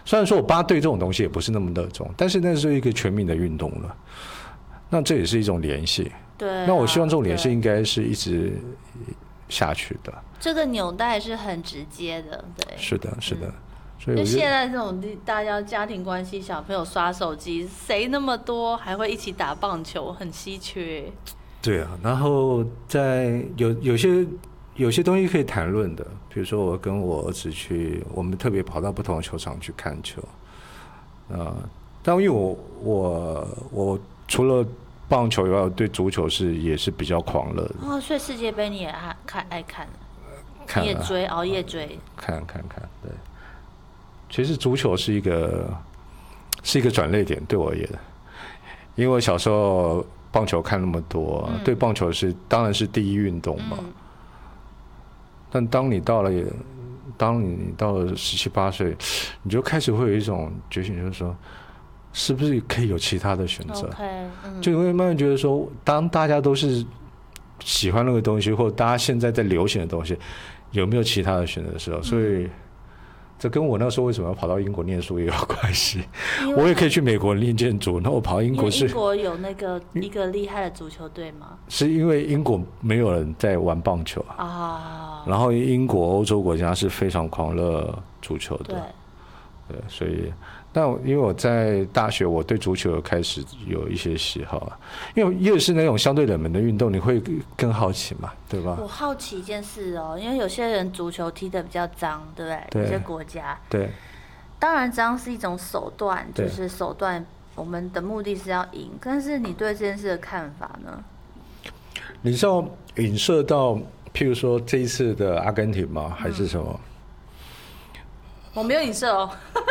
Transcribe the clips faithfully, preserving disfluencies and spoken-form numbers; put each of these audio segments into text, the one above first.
虽然说我爸对这种东西也不是那么热衷，但是那是一个全民的运动了，那这也是一种联系。 对、啊， 那我希望这种联系应该是一直下去的。 这个纽带是很直接的，对， 是的，是的。嗯， 所以就现在这种大家家庭关系，小朋友刷手机，谁那么多还会一起打棒球，很稀缺。 对啊，然后在有有些有些东西可以谈论的，比如说我跟我儿子去，我们特别跑到不同的球场去看球。呃，但因为我我我除了棒球以外，我对足球是也是比较狂热的。 哦，所以世界杯你也爱看爱看， 看你也追，熬夜追， 看看看，对。其实足球是一个是一个转捩点，对我而言，因为我小时候棒球看那么多，嗯、对棒球是当然是第一运动嘛。嗯、但当你到了，当你到了十七八岁，你就开始会有一种觉醒，就是说，是不是可以有其他的选择？ okay, 嗯、就会慢慢觉得说，当大家都是喜欢那个东西，或者大家现在在流行的东西，有没有其他的选择的时候，所以。嗯，这跟我那时候为什么要跑到英国念书也有关系。我也可以去美国练建筑，那我跑到英国是。 英国有那个一个厉害的足球队吗？ 是因为英国没有人在玩棒球啊，然后英国欧洲国家是非常狂热足球的，对，对，所以。但因为我在大学，我对足球开始有一些喜好，因为越是那种相对冷门的运动，你会更好奇嘛，对吧？ 我好奇一件事哦，因为有些人足球踢得比较脏，对不对？ 对， 有些国家。 对。 当然，脏是一种手段，就是手段，我们的目的是要赢。但是你对这件事的看法呢？ 你是要影射到，譬如说这一次的阿根廷吗？还是什么？ 嗯、我没有影射哦。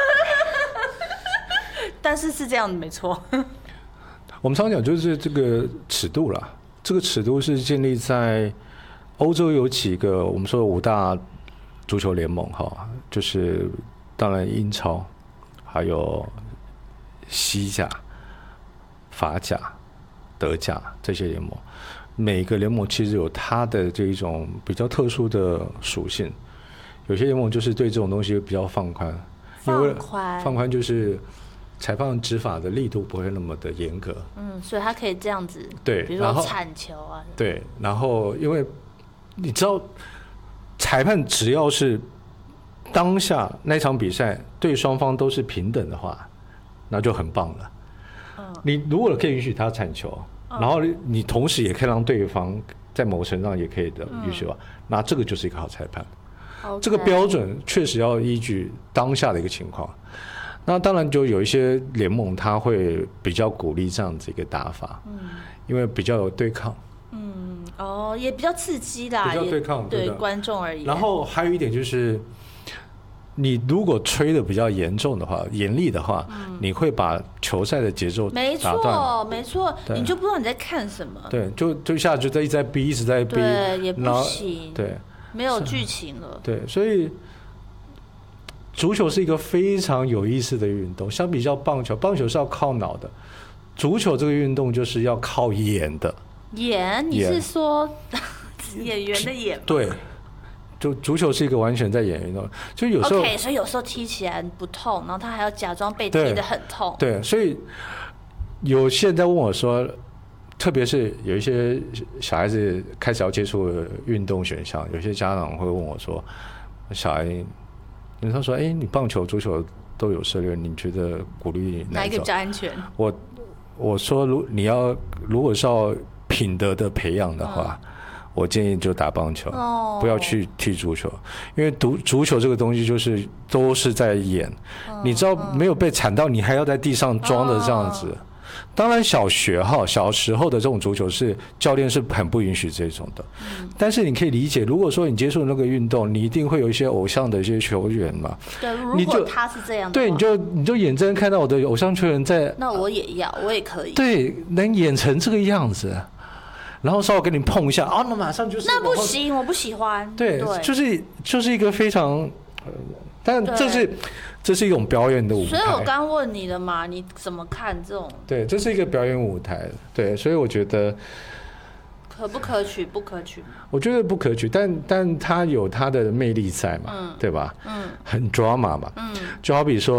但是是这样的，没错。 我们常讲就是这个尺度啦，这个尺度是建立在欧洲有几个我们说的五大足球联盟哈，就是当然英超，还有西甲、法甲、德甲这些联盟，每个联盟其实有它的这一种比较特殊的属性。有些联盟就是对这种东西比较放宽， 放宽， 放宽就是。裁判执法的力度不会那么的严格， 嗯，所以他可以这样子， 对， 比如说铲球啊， 对，然后因为你知道，裁判只要是当下那场比赛对双方都是平等的话，那就很棒了。嗯，你如果可以允许他铲球，嗯、然后你同时也可以让对方在某程度上也可以的允许吧，嗯、那这个就是一个好裁判。Okay. 这个标准确实要依据当下的一个情况。那当然就有一些联盟他会比较鼓励这样子一个打法，嗯，因为比较有对抗， 嗯，哦，也比较刺激啦， 比较对抗， 对观众而言。 然后还有一点就是，你如果吹的比较严重的话、严厉的话，嗯、你会把球赛的节奏打断， 没错，没错，你就不知道你在看什么， 对，就就一下就在一直在逼，一直在逼， 对，也不行， 对， 没有剧情了， 对，所以。足球是一个非常有意思的运动，相比较棒球，棒球是要靠脑的，足球这个运动就是要靠眼的。 眼？你是说演员的演吗？ 对，就足球是一个完全在演运动，就有时候 OK， 所以有时候踢起来不痛，然后他还要假装被踢得很痛。 对，对，所以有些人在问我说，特别是有一些小孩子开始要接触运动选项，有些家长会问我说，小孩。他说：“哎，你棒球、足球都有涉猎，你觉得鼓励哪一个比较安全？” 我我说，如你要如果是要品德的培养的话，嗯、我建议就打棒球，哦、不要去踢足球，因为足足球这个东西就是都是在演，嗯、你知道没有被铲到，你还要在地上装的这样子。哦当然，小学哈小时候的这种足球是教练是很不允许这种的，嗯、但是你可以理解，如果说你接触那个运动，你一定会有一些偶像的一些球员嘛。 对，如果他是这样的， 对，你就你就眼睁看到我的偶像球员在， 那我也要，我也可以。 对，能演成这个样子，然后稍微跟你碰一下，啊，那马上就是那不行，我不喜欢。 对，对就是就是一个非常，但这是。这是一种表演的舞台， 所以我刚问你了嘛，你怎么看这种？ 对，这是一个表演舞台，对，所以我觉得可不可取？不可取？ 我觉得不可取，但但它有它的魅力在嘛，嗯、对吧？嗯，很 drama 嘛，嗯，就好比说。